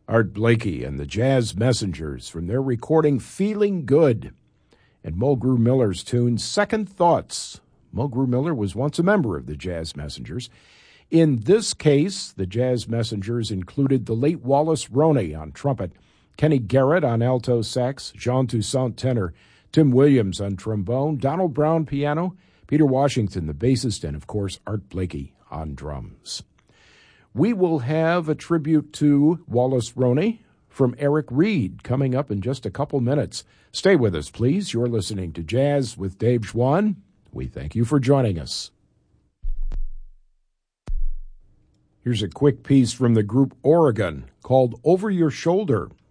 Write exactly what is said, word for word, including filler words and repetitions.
Art Blakey and the Jazz Messengers from their recording Feeling Good, and Mulgrew Miller's tune Second Thoughts. Mulgrew Miller was once a member of the Jazz Messengers. In this case, the Jazz Messengers included the late Wallace Roney on trumpet, Kenny Garrett on alto sax, Jean Toussaint tenor, Tim Williams on trombone, Donald Brown piano, Peter Washington the bassist, and of course Art Blakey on drums. We will have a tribute to Wallace Roney from Eric Reed coming up in just a couple minutes. Stay with us, please. You're listening to Jazz with Dave Schwann. We thank you for joining us. Here's a quick piece from the group Oregon called Over Your Shoulder.